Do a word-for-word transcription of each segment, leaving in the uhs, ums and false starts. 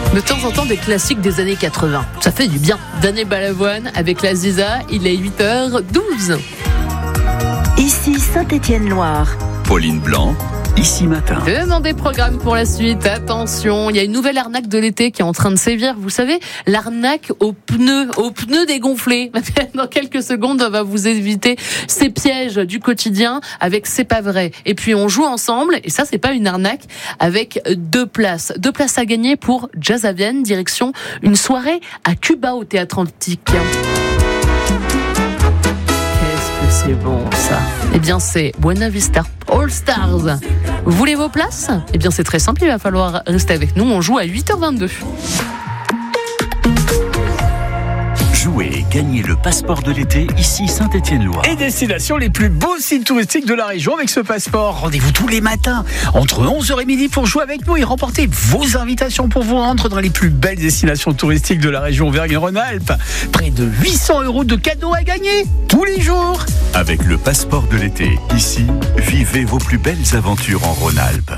De temps en temps, des classiques des années quatre-vingts. Ça fait du bien. Daniel Balavoine avec la Ziza, il est huit heures douze. Ici Saint-Étienne-Loire. Pauline Blanc, Ici Matin. Demandez programme pour la suite. Attention, il y a une nouvelle arnaque de l'été qui est en train de sévir. Vous savez, l'arnaque aux pneus, aux pneus dégonflés. Dans quelques secondes, on va vous éviter ces pièges du quotidien avec C'est pas vrai. Et puis on joue ensemble, et ça c'est pas une arnaque, avec deux places. Deux places à gagner pour Jazz à Vienne, direction une soirée à Cuba au Théâtre Antique. C'est bon ça. Eh bien c'est Buena Vista All Stars. Vous voulez vos places ? Eh bien c'est très simple, il va falloir rester avec nous. On joue à huit heures vingt-deux. Jouez et gagnez le passeport de l'été, ici Saint-Étienne-Loire. Et destination les plus beaux sites touristiques de la région avec ce passeport. Rendez-vous tous les matins entre onze heures et midi pour jouer avec nous et remporter vos invitations pour vous rendre dans les plus belles destinations touristiques de la région Auvergne-Rhône-Alpes. Près de huit cents euros de cadeaux à gagner tous les jours. Avec le passeport de l'été, ici, vivez vos plus belles aventures en Rhône-Alpes.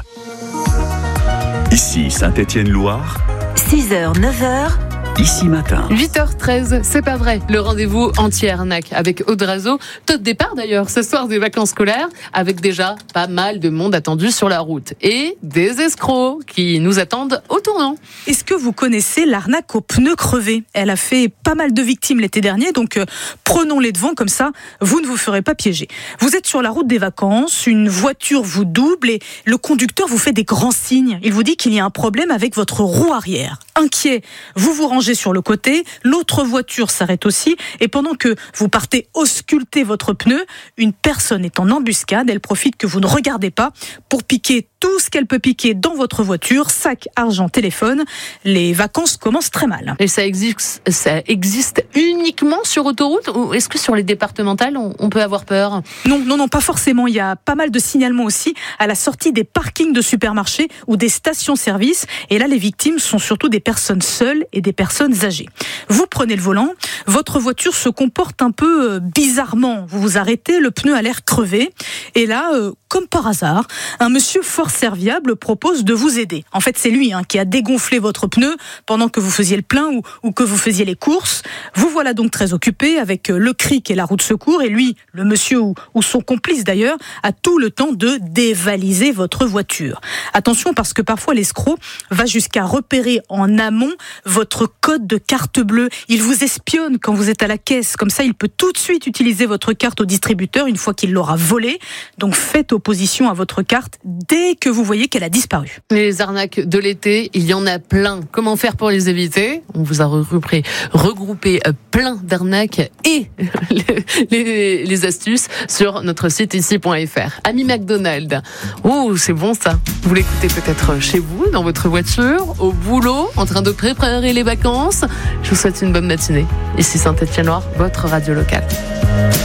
Ici Saint-Étienne-Loire. six heures, neuf heures. Ici Matin. huit heures treize, c'est pas vrai. Le rendez-vous anti-arnaque avec Audrazo. Taux de départ d'ailleurs ce soir des vacances scolaires avec déjà pas mal de monde attendu sur la route. Et des escrocs qui nous attendent au tournant. Est-ce que vous connaissez l'arnaque aux pneus crevés ? Elle a fait pas mal de victimes l'été dernier, donc euh, prenons les devants, comme ça, vous ne vous ferez pas piéger. Vous êtes sur la route des vacances, une voiture vous double et le conducteur vous fait des grands signes. Il vous dit qu'il y a un problème avec votre roue arrière. Inquiet, vous vous rangez sur le côté, l'autre voiture s'arrête aussi, et pendant que vous partez ausculter votre pneu, une personne est en embuscade, elle profite que vous ne regardez pas pour piquer tout ce qu'elle peut piquer dans votre voiture, sac, argent, téléphone. Les vacances commencent très mal. Et ça existe, ça existe uniquement sur autoroute ou est-ce que sur les départementales on, on peut avoir peur ? Non, non, non, pas forcément. Il y a pas mal de signalements aussi à la sortie des parkings de supermarchés ou des stations-service. Et là, les victimes sont surtout des personnes seules et des personnes âgées. Vous prenez le volant, votre voiture se comporte un peu euh, bizarrement. Vous vous arrêtez, le pneu a l'air crevé. Et là, euh, comme par hasard, un monsieur fort serviable propose de vous aider. En fait, c'est lui hein, qui a dégonflé votre pneu pendant que vous faisiez le plein ou, ou que vous faisiez les courses. Vous voilà donc très occupé avec le cric et la roue de secours. Et lui, le monsieur ou, ou son complice d'ailleurs, a tout le temps de dévaliser votre voiture. Attention parce que parfois l'escroc va jusqu'à repérer en amont votre code de carte bleue. Il vous espionne quand vous êtes à la caisse. Comme ça, il peut tout de suite utiliser votre carte au distributeur une fois qu'il l'aura volée. Donc faites opposition à votre carte dès que vous voyez qu'elle a disparu. Les arnaques de l'été, il y en a plein. Comment faire pour les éviter ? On vous a regroupé, regroupé plein d'arnaques et les, les, les astuces sur notre site ici point f r. Ami McDonald. Oh, c'est bon ça. Vous l'écoutez peut-être chez vous, dans votre voiture, au boulot, en train de préparer les vacances. Je vous souhaite une bonne matinée. Ici Saint-Étienne-Loire, votre radio locale.